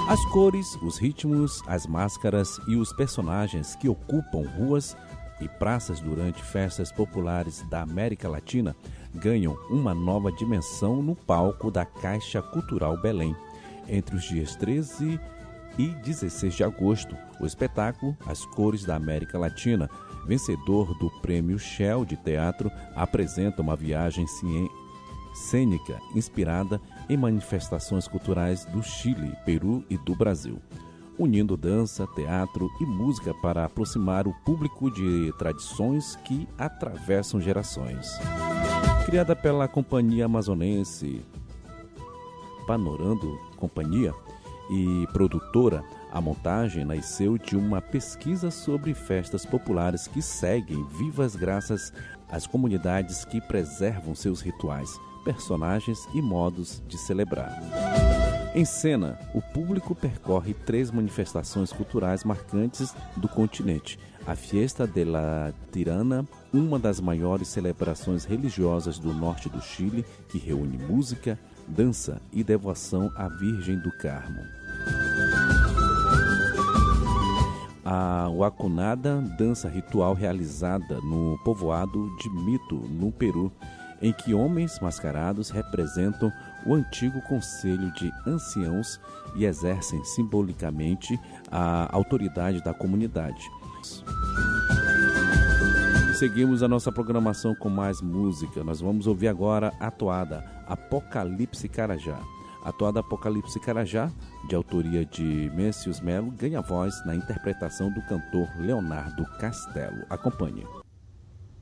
As cores, os ritmos, as máscaras e os personagens que ocupam ruas e praças durante festas populares da América Latina ganham uma nova dimensão no palco da Caixa Cultural Belém. Entre os dias 13 e 16 de agosto, o espetáculo As Cores da América Latina, vencedor do Prêmio Shell de Teatro, apresenta uma viagem cênica inspirada em manifestações culturais do Chile, Peru e do Brasil, unindo dança, teatro e música para aproximar o público de tradições que atravessam gerações. Criada pela companhia amazonense Panorando Companhia e produtora, a montagem nasceu de uma pesquisa sobre festas populares que seguem vivas graças às comunidades que preservam seus rituais, personagens e modos de celebrar. Em cena, o público percorre 3 manifestações culturais marcantes do continente. A Fiesta de la Tirana, uma das maiores celebrações religiosas do norte do Chile, que reúne música, dança e devoção à Virgem do Carmo. A Huacunada, dança ritual realizada no povoado de Mito, no Peru, em que homens mascarados representam o antigo conselho de anciãos e exercem simbolicamente a autoridade da comunidade. E seguimos a nossa programação com mais música. Nós vamos ouvir agora a toada Apocalipse Carajá. A toada Apocalipse Carajá, de autoria de Messius Melo, ganha voz na interpretação do cantor Leonardo Castelo. Acompanhe.